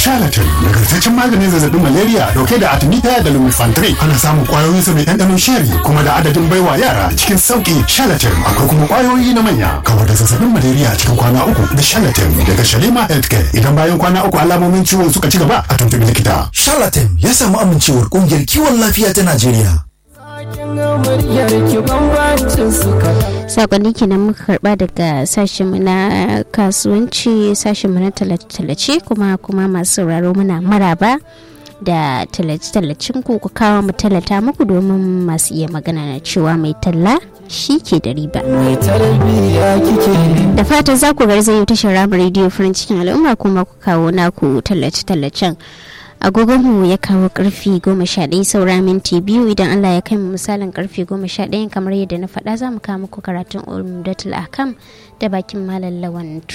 Charlatan nagartaccen maganin zazzabin malaria dauke da artemisia da lumefantrine. Ana samun kwayoyin sa mai ɗanɗanon sheri kuma da adadin baiwa yara cikin sauki. Charlatan akwai kuma kwayoyi na manya. Kawar da zazzabin malaria cikin kwana 3 da Charlatan daga Shalima Healthcare. Idan bayan kwana 3 alamomin ciwon suka ci gaba a tuntubi likita. Charlatan ya samu amincewar kungiyar kiwon lafiya ta Najeriya. Sakonni kenan muka karba daga sashenmu na kasuwanci, sashenmu na tallace-tallace, kuma masu sauraro muna maraba da tallace-tallacin ku kawo mu tallata muku, domin masu iya magana na cewa mai talla shi ke da riba. Da fatan za ku garzayo tashar Rahama Radio farin cikin al'umma kuma ku kawo naku tallace-tallacen. Agogonmu ya kawo karfe 11 saura minti 2. Idan Allah ya kai mu misalin karfe 11 kamar yadda na faɗa, za mu kawo muku karatun Umdatul Ahkam da bakin Malam Lawan.